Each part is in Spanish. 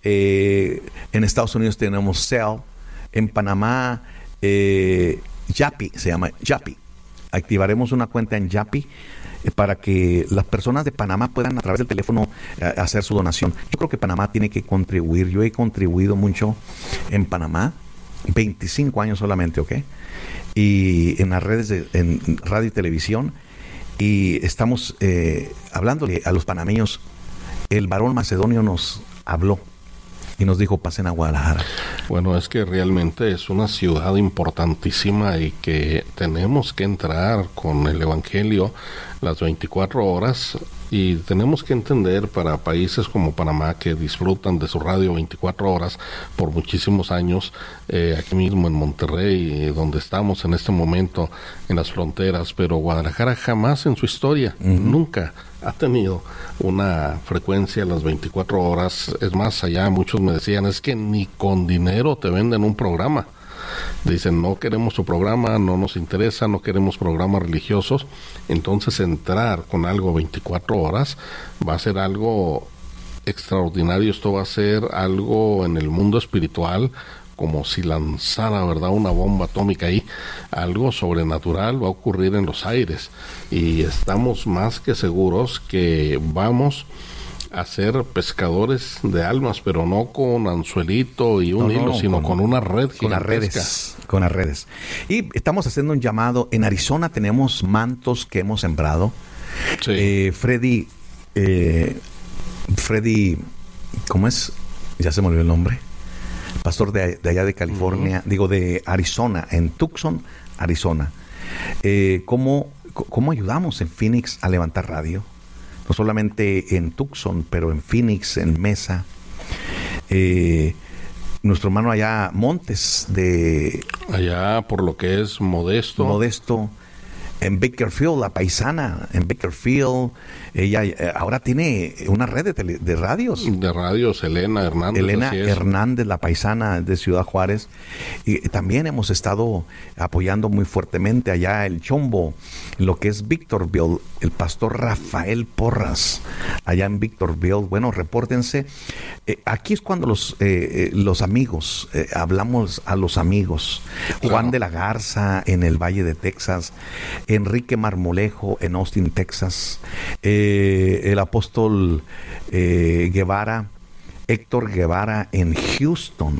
En Estados Unidos tenemos Cell. En Panamá, Yapi, se llama Yapi. Activaremos una cuenta en Yapi para que las personas de Panamá puedan a través del teléfono hacer su donación. Yo creo que Panamá tiene que contribuir. Yo he contribuido mucho en Panamá, 25 años solamente, ¿ok? Y en las redes, en radio y televisión, y estamos hablándole a los panameños. El varón macedonio nos habló y nos dijo, pasen a Guadalajara. Bueno, es que realmente es una ciudad importantísima y que tenemos que entrar con el Evangelio las 24 horas, y tenemos que entender, para países como Panamá, que disfrutan de su radio 24 horas por muchísimos años, aquí mismo en Monterrey, donde estamos en este momento en las fronteras, pero Guadalajara jamás en su historia, nunca ha tenido una frecuencia a las 24 horas. Es más, allá muchos me decían, es que ni con dinero te venden un programa. Dicen, no queremos tu programa, no nos interesa, no queremos programas religiosos. Entonces entrar con algo 24 horas va a ser algo extraordinario. Esto va a ser algo en el mundo espiritual, como si lanzara, ¿verdad?, una bomba atómica ahí. Algo sobrenatural va a ocurrir en los aires, y estamos más que seguros que vamos a ser pescadores de almas, pero no con anzuelito y un hilo, sino con una red gigantesca. Con las redes. Y estamos haciendo un llamado. En Arizona tenemos mantos que hemos sembrado. Sí. Freddy, ¿cómo es? Ya se me olvidó el nombre. Pastor de allá de California, de Arizona, en Tucson, Arizona. ¿Cómo ayudamos en Phoenix a levantar radio? No solamente en Tucson, pero en Phoenix, en Mesa. Nuestro hermano allá, Montes, allá por lo que es Modesto. En Bakersfield, la paisana, en Bakersfield, ella ahora tiene una red de radios. De radios, Elena Hernández, la paisana de Ciudad Juárez. Y también hemos estado apoyando muy fuertemente allá el Chombo, lo que es Victorville, el pastor Rafael Porras, allá en Victorville. Bueno, repórtense. Aquí es cuando los amigos, hablamos a los amigos. Claro. Juan de la Garza en el Valle de Texas, Enrique Marmolejo en Austin, Texas, el apóstol Guevara, Héctor Guevara en Houston,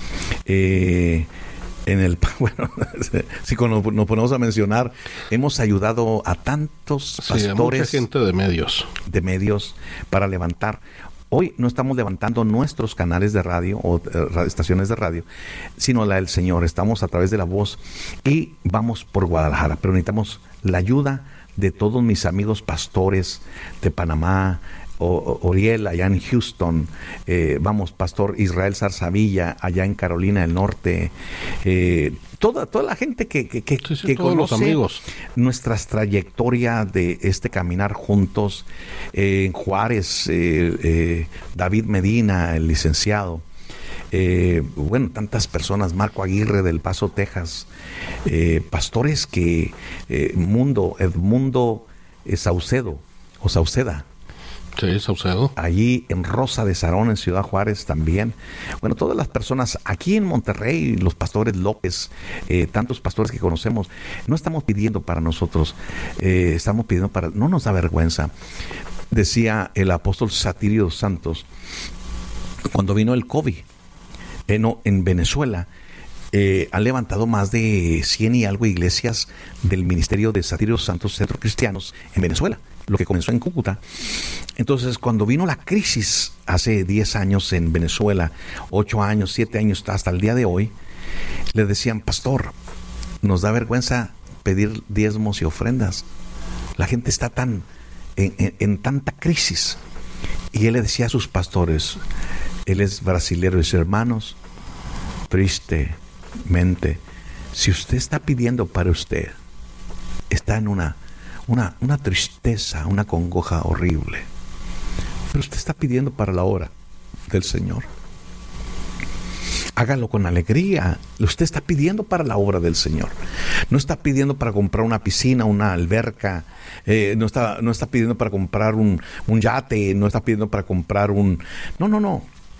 bueno, si nos ponemos a mencionar, hemos ayudado a tantos pastores, a mucha gente de medios para levantar. Hoy no estamos levantando nuestros canales de radio o estaciones de radio, sino la del Señor. Estamos a través de la voz y vamos por Guadalajara, pero necesitamos la ayuda de todos mis amigos pastores de Panamá, Oriel allá en Houston, Pastor Israel Zarzavilla allá en Carolina del Norte, toda la gente que conoce los amigos. Nuestras trayectorias de este caminar juntos, en Juárez, David Medina, el licenciado, tantas personas, Marco Aguirre del Paso, Texas, pastores que Edmundo Sauceda. Sí, Saucedo. Allí en Rosa de Sarón, en Ciudad Juárez también. Bueno, todas las personas aquí en Monterrey, los pastores López, tantos pastores que conocemos, no estamos pidiendo para nosotros, estamos pidiendo para... No nos da vergüenza. Decía el apóstol Satirio Santos, cuando vino el COVID, en Venezuela, han levantado más de 100 y algo iglesias del ministerio de Satirio Santos, Centro Cristianos, en Venezuela, lo que comenzó en Cúcuta. Entonces, cuando vino la crisis hace 10 años en Venezuela, 8 años, 7 años, hasta el día de hoy, le decían, pastor, nos da vergüenza pedir diezmos y ofrendas. La gente está en tanta crisis. Y él le decía a sus pastores, él es brasilero, y dice, hermanos, tristemente, si usted está pidiendo para usted, está en una tristeza, una congoja horrible, pero usted está pidiendo para la obra del Señor, hágalo con alegría. Usted está pidiendo para la obra del Señor, no está pidiendo para comprar una piscina, una alberca, no está pidiendo para comprar un yate, no está pidiendo para comprar no,